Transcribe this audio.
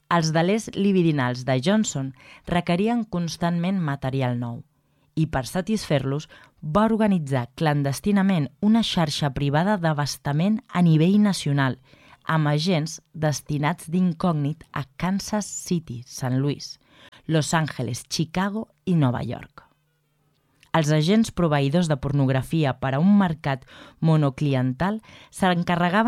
Els delers libidinals de Johnson requerien constantment material nou i per satisfer-los va organitzar clandestinament una xarxa privada d'abastament a nivell nacional amb agents destinats d'incògnit a Kansas City, St. Louis, Los Angeles, Chicago i Nova York. Els agents proveïdors de pornografia per a un mercat monocliental s'encarregaven